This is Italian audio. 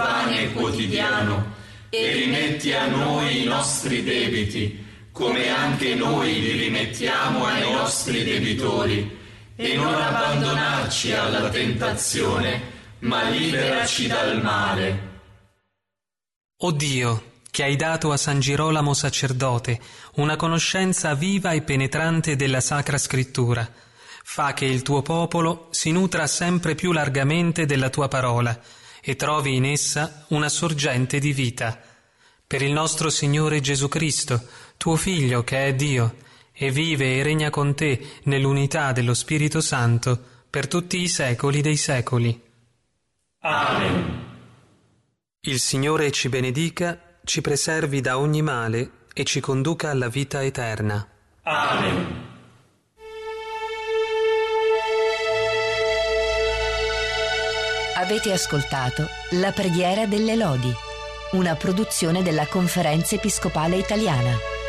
pane quotidiano e rimetti a noi i nostri debiti, come anche noi li rimettiamo ai nostri debitori, e non abbandonarci alla tentazione, ma liberaci dal male. O Dio, che hai dato a San Girolamo sacerdote una conoscenza viva e penetrante della Sacra Scrittura, fa che il tuo popolo si nutra sempre più largamente della tua parola e trovi in essa una sorgente di vita. Per il nostro Signore Gesù Cristo, tuo Figlio che è Dio, e vive e regna con te nell'unità dello Spirito Santo per tutti i secoli dei secoli. Amen. Il Signore ci benedica, ci preservi da ogni male e ci conduca alla vita eterna. Amen. Avete ascoltato La preghiera delle lodi, una produzione della Conferenza Episcopale Italiana.